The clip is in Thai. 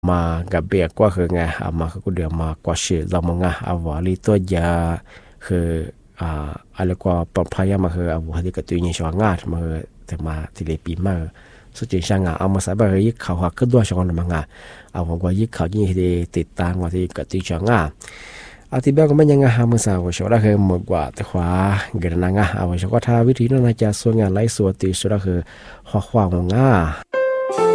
mà gặp bè qua khờ ngà mà cứ được mà qua sự làm mà ngà vào lý tôi giờ khờอะไรก็ปลอดภัยมาคืออาวุธที่กระตุ้นช่วงงามาแต่มาที่เลปีมาสุดที่ช่างเอามาใส่ไปยึดเขาหักขึ้นด้วยช่วงนั้นมางาเอาหัวยึดเขายี่ที่ติดตามว่าที่กระตุ้นช่วงงาเอาที่เบ้ก็ไม่ยังงามือสาวช่วงแรกคือหมดกว่าแต่ขวาเกิดนางาเอาช่วงก็ท่าวิธีนั้นจะส่วนงานไล่ส่วนตีสุดก็คือหัวขวางงา